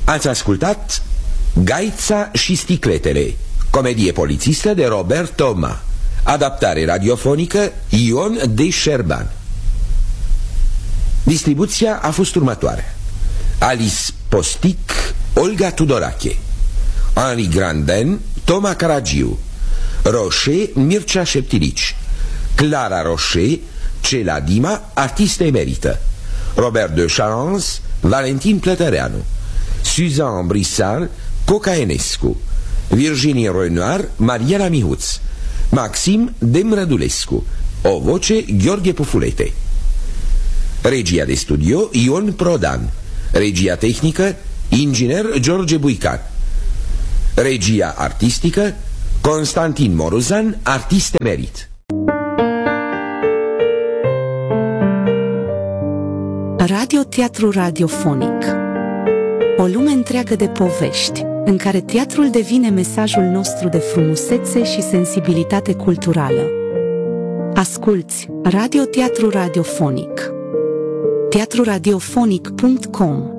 Ați ascultat Gaița și sticletele, comedie polițistă de Robert Thomas, adaptare radiofonică Ion de Șerban. Distribuția a fost următoarea: Alice Postic, Olga Tudorache, Henri Grandin, Toma Caragiu, Rocher, Mircea Șeptilici, Clara Rocher, Cela Dima, artistă emerită, Robert de Charance, Valentin Plătăreanu, Suzanne Brissard, Coca Enescu, Virginie Renoir, Mariana Mihuț, Maxim Demrădulescu, o voce Gheorghe Pufulete. Regia de studio Ion Prodan, regia tehnică inginer George Buican, regia artistică Constantin Moruzan, artist emerit. Radio Teatru Radiofonic. O lume întreagă de povești, în care teatrul devine mesajul nostru de frumusețe și sensibilitate culturală. Asculți Radio Teatru Radiofonic. teatruradiofonic.com